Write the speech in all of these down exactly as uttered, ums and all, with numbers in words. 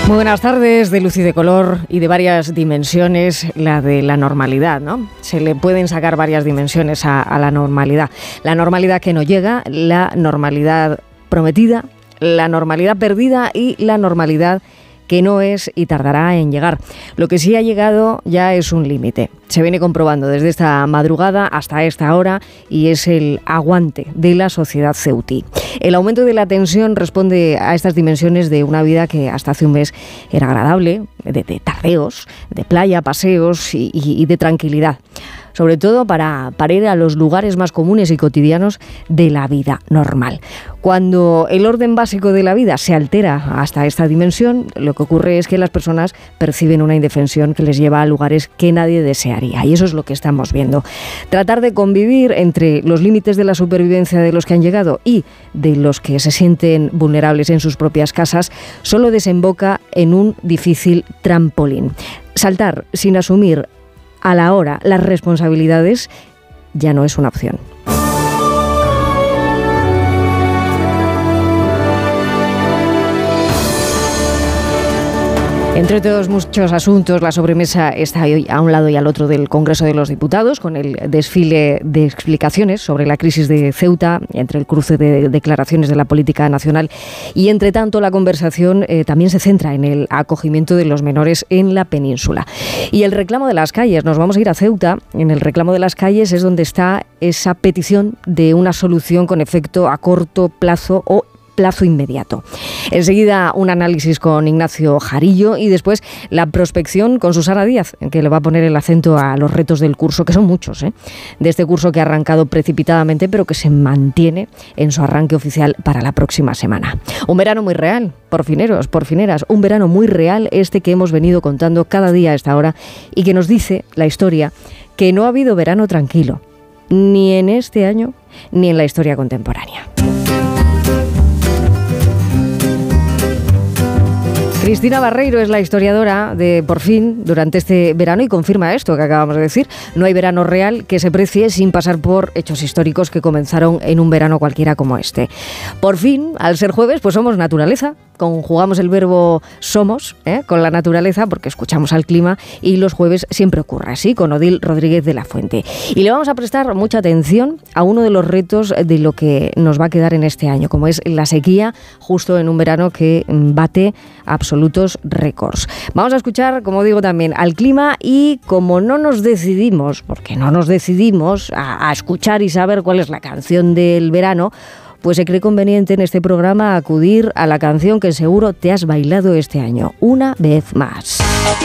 Muy buenas tardes, de luz y de color y de varias dimensiones, la de la normalidad, ¿no? Se le pueden sacar varias dimensiones a, a la normalidad. La normalidad que no llega, la normalidad prometida, la normalidad perdida y la normalidad que no es y tardará en llegar. Lo que sí ha llegado ya es un límite. Se viene comprobando desde esta madrugada hasta esta hora y es el aguante de la sociedad ceutí. El aumento de la tensión responde a estas dimensiones de una vida que hasta hace un mes era agradable, de, de tardeos, de playa, paseos y, y, y de tranquilidad. Sobre todo para, para ir a los lugares más comunes y cotidianos de la vida normal. Cuando el orden básico de la vida se altera hasta esta dimensión, lo que ocurre es que las personas perciben una indefensión que les lleva a lugares que nadie desearía. Y eso es lo que estamos viendo. Tratar de convivir entre los límites de la supervivencia de los que han llegado y de los que se sienten vulnerables en sus propias casas solo desemboca en un difícil trampolín. Saltar sin asumir a la hora las responsabilidades ya no es una opción. Entre todos muchos asuntos, la sobremesa está hoy a un lado y al otro del Congreso de los Diputados, con el desfile de explicaciones sobre la crisis de Ceuta, entre el cruce de declaraciones de la política nacional. Y entre tanto, la conversación eh, también se centra en el acogimiento de los menores en la península. Y el reclamo de las calles, nos vamos a ir a Ceuta. En el reclamo de las calles es donde está esa petición de una solución con efecto a corto plazo o plazo inmediato. Enseguida un análisis con Ignacio Jarillo y después la prospección con Susana Díaz, que le va a poner el acento a los retos del curso, que son muchos, ¿eh? de este curso que ha arrancado precipitadamente, pero que se mantiene en su arranque oficial para la próxima semana. Un verano muy real, porfineros, porfineras, un verano muy real este que hemos venido contando cada día a esta hora y que nos dice la historia que no ha habido verano tranquilo, ni en este año, ni en la historia contemporánea. Cristina Barreiro es la historiadora de Por Fin durante este verano y confirma esto que acabamos de decir. No hay verano real que se precie sin pasar por hechos históricos que comenzaron en un verano cualquiera como este. Por fin, al ser jueves, pues somos naturaleza. Conjugamos el verbo somos ¿eh? con la naturaleza porque escuchamos al clima y los jueves siempre ocurre así con Odil Rodríguez de la Fuente. Y le vamos a prestar mucha atención a uno de los retos de lo que nos va a quedar en este año, como es la sequía, justo en un verano que bate absolutos récords. Vamos a escuchar, como digo, también al clima y como no nos decidimos, porque no nos decidimos a, a escuchar y saber cuál es la canción del verano, pues se cree conveniente en este programa acudir a la canción que seguro te has bailado este año, una vez más.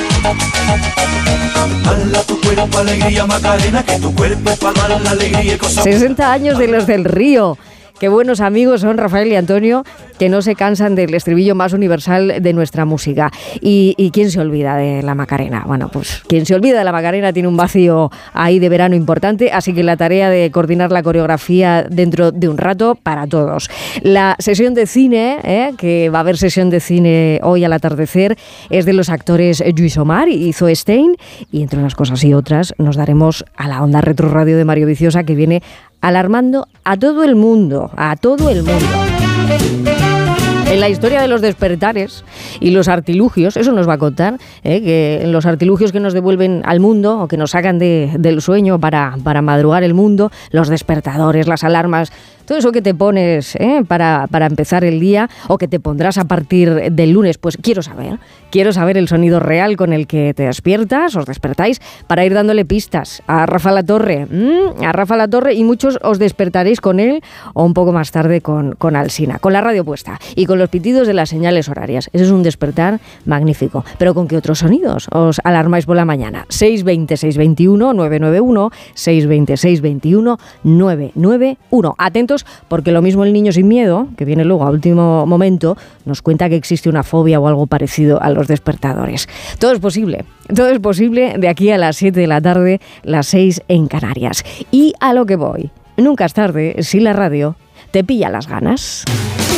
sesenta años de Los del Río. Qué buenos amigos son Rafael y Antonio, que no se cansan del estribillo más universal de nuestra música. ¿Y, y quién se olvida de la Macarena? Bueno, pues quien se olvida de la Macarena tiene un vacío ahí de verano importante, así que la tarea de coordinar la coreografía dentro de un rato para todos. La sesión de cine, ¿eh? que va a haber sesión de cine hoy al atardecer, es de los actores Lluís Omar y Zoe Stein, y entre unas cosas y otras nos daremos a la onda retro radio de Mario Viciosa, que viene alarmando a todo el mundo, a todo el mundo. En la historia de los despertares y los artilugios, eso nos va a contar, ¿eh? que en los artilugios que nos devuelven al mundo o que nos sacan de, del sueño para, para madrugar el mundo, los despertadores, las alarmas, todo eso que te pones ¿eh? para, para empezar el día o que te pondrás a partir del lunes, pues quiero saber, quiero saber el sonido real con el que te despiertas, os despertáis, para ir dándole pistas a Rafa Latorre, ¿Mm? a Rafa Latorre, y muchos os despertaréis con él o un poco más tarde con, con Alsina, con la radio puesta y con los pitidos de las señales horarias. Eso es un despertar magnífico. Pero ¿con qué otros sonidos os alarmáis por la mañana? seis veinte, seis veintiuno, nueve nueve uno, seis veinte, seis veintiuno, nueve nueve uno. Atentos, porque lo mismo el niño sin miedo, que viene luego a último momento, nos cuenta que existe una fobia o algo parecido a los despertadores. Todo es posible. Todo es posible de aquí a las siete de la tarde, las seis en Canarias. Y a lo que voy. Nunca es tarde si la radio te pilla las ganas.